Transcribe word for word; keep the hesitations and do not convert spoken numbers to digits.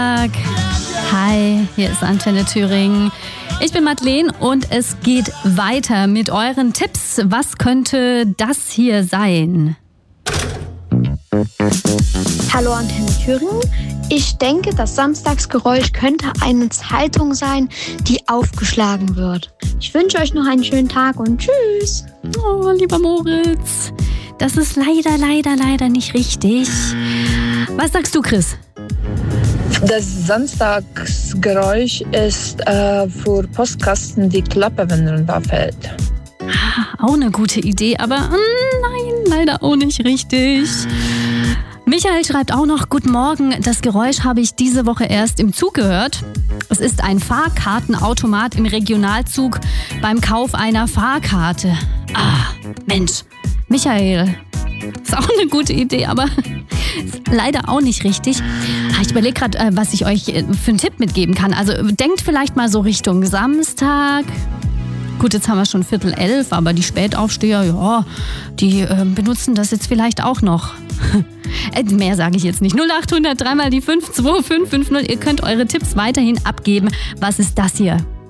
Hi, hier ist Antenne Thüringen. Ich bin Madeleine und es geht weiter mit euren Tipps. Was könnte das hier sein? Hallo Antenne Thüringen. Ich denke, das Samstagsgeräusch könnte eine Zeitung sein, die aufgeschlagen wird. Ich wünsche euch noch einen schönen Tag und tschüss. Oh, lieber Moritz, das ist leider, leider, leider nicht richtig. Was sagst du, Chris? Das Samstagsgeräusch ist äh, für Postkasten die Klappe, wenn runterfällt. Ah, auch eine gute Idee, aber mm, nein, leider auch nicht richtig. Michael schreibt auch noch, guten Morgen, das Geräusch habe ich diese Woche erst im Zug gehört. Es ist ein Fahrkartenautomat im Regionalzug beim Kauf einer Fahrkarte. Ah, Mensch, Michael, ist auch eine gute Idee, aber leider auch nicht richtig. Ich überlege gerade, was ich euch für einen Tipp mitgeben kann. Also denkt vielleicht mal so Richtung Samstag. Gut, jetzt haben wir schon Viertel elf, aber die Spätaufsteher, ja, die äh, benutzen das jetzt vielleicht auch noch. Mehr sage ich jetzt nicht. null acht hundert drei mal die fünf zwei fünf fünf null. Ihr könnt eure Tipps weiterhin abgeben. Was ist das hier?